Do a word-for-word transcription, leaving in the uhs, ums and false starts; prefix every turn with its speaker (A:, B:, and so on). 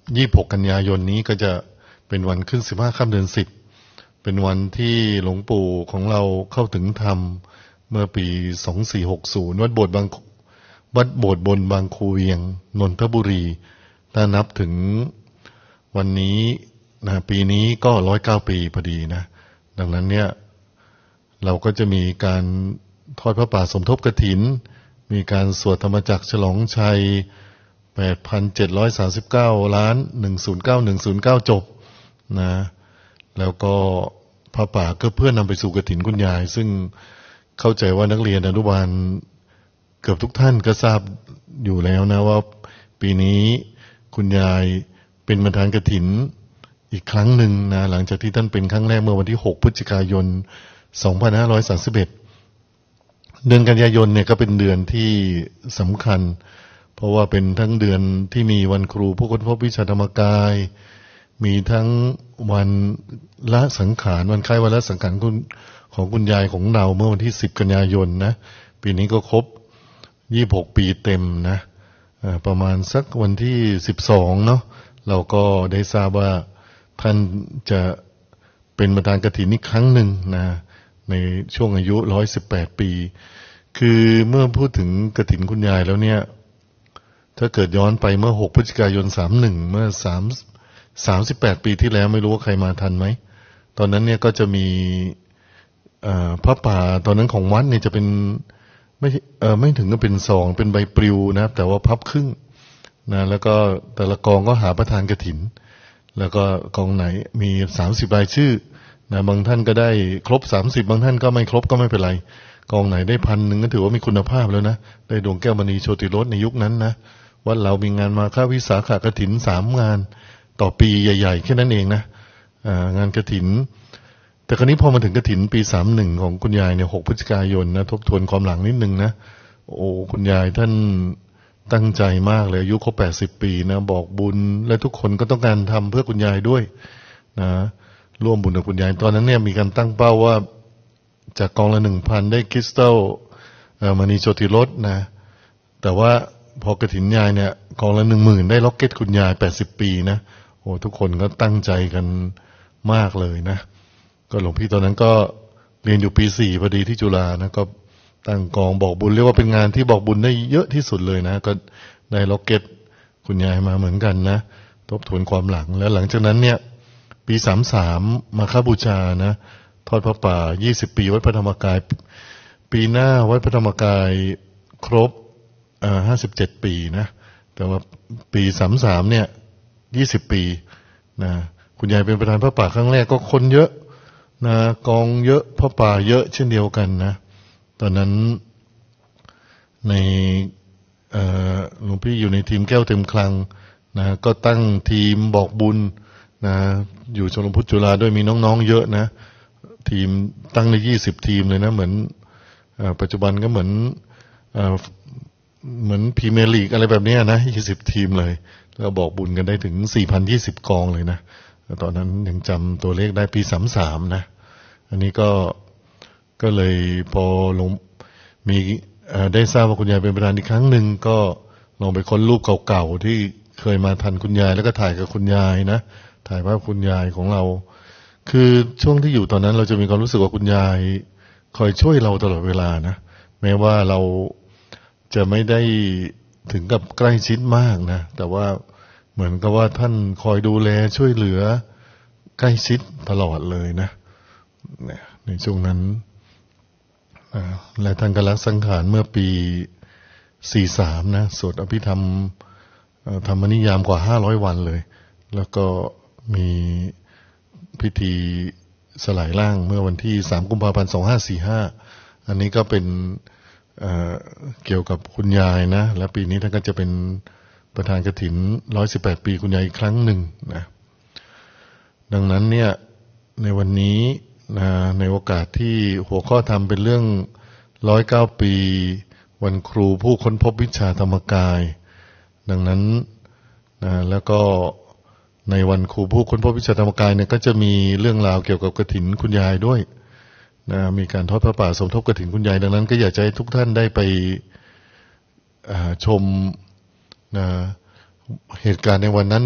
A: ยี่สิบหกกันยายนนี้ก็จะเป็นวันขึ้นสิบห้าค่ำเดือนสิบเป็นวันที่หลวงปู่ของเราเข้าถึงธรรมเมื่อปีสองสี่หกศูนย์วัดโบสถ์บางวัดโบสถ์บนบางคูเวียงนนทบุรีถ้านับถึงวันนี้นะปีนี้ก็ร้อยเก้าปีพอดีนะดังนั้นเนี่ยเราก็จะมีการทอดพระป่าสมทบกฐินมีการสวดธรรมจักรฉลองชัย แปดพันเจ็ดร้อยสามสิบเก้า ล้าน หนึ่งศูนย์เก้า หนึ่งศูนย์เก้า จบนะแล้วก็พระป่าก็เพื่อนำไปสู่กฐินคุณยายซึ่งเข้าใจว่านักเรียนอนุบาลเกือบทุกท่านก็ทราบอยู่แล้วนะว่าปีนี้คุณยายเป็นประธานกฐินอีกครั้งหนึ่งนะหลังจากที่ท่านเป็นครั้งแรกเมื่อวันที่หกพฤศจิกายนสองพันห้าร้อยสามสิบเอ็ดเดือนกันยายนเนี่ยก็เป็นเดือนที่สำคัญเพราะว่าเป็นทั้งเดือนที่มีวันครูผู้ค้นพบวิชาธรรมกายมีทั้งวันละสังขารวันคล้ายวันละสังขารของคุณยายของเราเมื่อวันที่สิบกันยายนนะปีนี้ก็ครบยี่สิบหกปีเต็มนะประมาณสักวันที่สิบสองเนาะเราก็ได้ทราบว่าท่านจะเป็นประธานกฐินอีกครั้งหนึ่งนะในช่วงอายุหนึ่งร้อยสิบแปดปีคือเมื่อพูดถึงกฐินคุณยายแล้วเนี่ยถ้าเกิดย้อนไปเมื่อหกพฤศจิกายนสามสิบเอ็ดเมื่อ3 38ปีที่แล้วไม่รู้ว่าใครมาทันไหมตอนนั้นเนี่ยก็จะมีพระป่าตอนนั้นของวัดเนี่ยจะเป็นไม่เออไม่ถึงก็เป็นซองเป็นใบปลิวนะแต่ว่าพับครึ่งนะแล้วก็แต่ละกองก็หาประธานกฐินแล้วก็กองไหนมีสามสิบรายชื่อนะบางท่านก็ได้ครบสามสิบบางท่านก็ไม่ครบก็ไม่เป็นไรกองไหนได้พันหนึ่งก็ถือว่ามีคุณภาพแล้วนะได้ดวงแก้วมณีโชติรสในยุคนั้นนะวัดเรามีงานมาฆวิสาขกฐินสามงานต่อปีใหญ่ๆแค่นั้นเองนะงานกฐินแต่คราวนี้พอมาถึงกฐินปีสามหนึ่งของคุณยายเนี่ยหกพฤศจิกายนนะทบทวนความหลังนิดนึงนะโอ้คุณยายท่านตั้งใจมากเลยอายุครบแปดสิบปีนะบอกบุญและทุกคนก็ต้องการทำเพื่อคุณยายด้วยนะร่วมบุญกับคุณยายตอนนั้นเนี่ยมีการตั้งเป้าว่าจากกองละหนึ่งพันได้คริสตัลมณีโชติรสนะแต่ว่าพอกฐินยายเนี่ยกองละหนึ่งหมื่นได้ล็อกเก็ตคุณยายแปดสิบปีนะโอ้ทุกคนก็ตั้งใจกันมากเลยนะก็หลวงพี่ตอนนั้นก็เรียนอยู่ปีสี่พอดีที่จุฬานะก็ตั้งกองบอกบุญเรียกว่าเป็นงานที่บอกบุญได้เยอะที่สุดเลยนะก็ได้ล็อกเก็ตคุณยายมาเหมือนกันนะทบทวนความหลังแล้วหลังจากนั้นเนี่ยปีสามสามมาฆบูชานะทอดพระป่ายี่สิบปีวัดพระธรรมกายปีหน้าวัดพระธรรมกายครบอ่าห้าสิบเจ็ดปีนะแต่ว่าปีสามสามเนี่ยยี่สิบปีนะคุณยายเป็นประธานพระป่าครั้งแรกก็คนเยอะนะกองเยอะพระป่าเยอะเช่นเดียวกันนะตอนนั้นในหลวงพี่อยู่ในทีมแก้วเต็มคลังนะก็ตั้งทีมบอกบุญนะอยู่ชลพุทธจุฬาด้วยมีน้องๆเยอะนะทีมตั้งในยี่สิบทีมเลยนะเหมือนปัจจุบันก็เหมือนเหมือนพรีเมียร์ลีกอะไรแบบนี้นะยี่สิบทีมเลยแล้วบอกบุญกันได้ถึง สี่พันยี่สิบ กองเลยนะตอนนั้นยังจำตัวเลขได้ปีสามสามนะอันนี้ก็ก็เลยพอลงมีได้ทราบว่าคุณยายเป็นประธานอีกครั้งหนึ่งก็ลองไปค้นรูปเก่าๆที่เคยมาทันคุณยายแล้วก็ถ่ายกับคุณยายนะถ่ายภาพคุณยายของเราคือช่วงที่อยู่ตอนนั้นเราจะมีความรู้สึกว่าคุณยายคอยช่วยเราตลอดเวลานะแม้ว่าเราจะไม่ได้ถึงกับใกล้ชิดมากนะแต่ว่าเหมือนกับว่าท่านคอยดูแลช่วยเหลือใกล้ชิดตลอดเลยนะในช่วงนั้นและท่านก็ละสังขารเมื่อปีสี่สามนะสวดอภิธรรมธรรมนิยามกว่าห้าร้อยวันเลยแล้วก็มีพิธีสลายร่างเมื่อวันที่สามกุมภาพันธ์สองพันห้าร้อยสี่สิบห้าอันนี้ก็เป็น เอ่อ เกี่ยวกับคุณยายนะและปีนี้ท่านก็จะเป็นประธานกฐินหนึ่งร้อยสิบแปดปีคุณยายอีกครั้งหนึ่งนะดังนั้นเนี่ยในวันนี้นะในโอกาสที่หัวข้อธรรมเป็นเรื่องหนึ่งร้อยเก้าปีวันครูผู้ค้นพบวิชาธรรมกายดังนั้นนะแล้วก็ในวันครูผู้ค้นพบวิชาธรรมกายเนี่ยก็จะมีเรื่องราวเกี่ยวกับกฐินคุณยายด้วยนะมีการทอดพระป่าสมทบกฐินคุณยายดังนั้นก็อยากจะให้ทุกท่านได้ไปชมนะเหตุการณ์ในวันนั้น